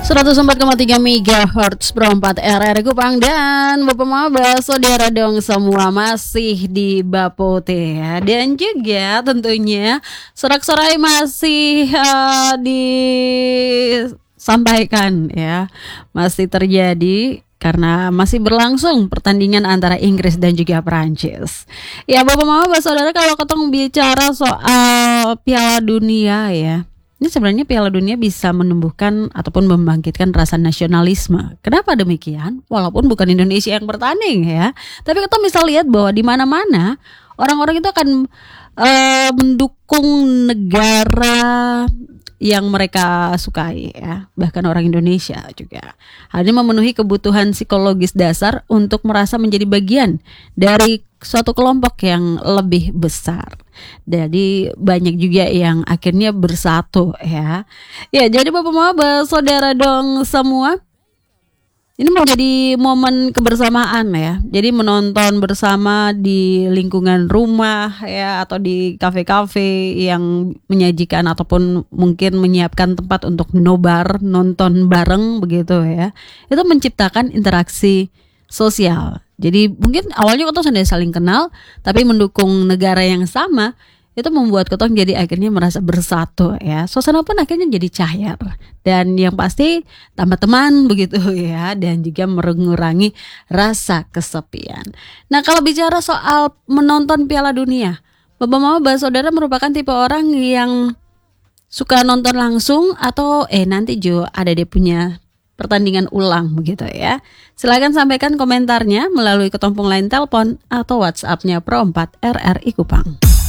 104,3 MHz Pro 4 RRI Kupang. Dan Bapak Maba, saudara dong semua masih di Bapote ya. Dan juga tentunya sorak-sorai masih disampaikan ya. Masih terjadi karena masih berlangsung pertandingan antara Inggris dan juga Prancis. Ya Bapak Maba, saudara, kalau ketong bicara soal Piala Dunia ya, ini sebenarnya Piala Dunia bisa menumbuhkan ataupun membangkitkan rasa nasionalisme. Kenapa demikian? Walaupun bukan Indonesia yang bertanding ya, tapi kita bisa lihat bahwa di mana-mana orang-orang itu akan mendukung negara yang mereka sukai ya, bahkan orang Indonesia juga. Hal ini memenuhi kebutuhan psikologis dasar untuk merasa menjadi bagian dari suatu kelompok yang lebih besar. Jadi banyak juga yang akhirnya bersatu ya. Ya, jadi Bapak Maba, saudara dong semua, ini menjadi momen kebersamaan ya. Jadi menonton bersama di lingkungan rumah ya, atau di kafe-kafe yang menyajikan ataupun mungkin menyiapkan tempat untuk nobar, nonton bareng begitu ya. Itu menciptakan interaksi sosial. Jadi mungkin awalnya kita sudah saling kenal, tapi mendukung negara yang sama, itu membuat kita jadi akhirnya merasa bersatu ya. Suasana pun akhirnya jadi cair. Dan yang pasti tambah teman begitu ya. Dan juga mengurangi rasa kesepian. Nah, kalau bicara soal menonton Piala Dunia, Bapak Maba, saudara merupakan tipe orang yang suka nonton langsung atau nanti Jo ada dia punya pertandingan ulang begitu ya. Silakan sampaikan komentarnya melalui ketompong line telepon atau WhatsApp-nya Pro 4 RRI Kupang.